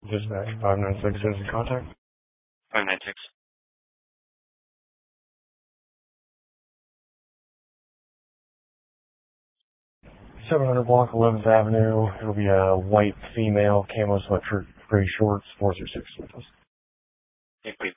Dispatch 596 is in contact. 596. 700 block, 11th Avenue. It'll be a white female, camo sweatshirt, gray shorts, 406 with us. Okay, please.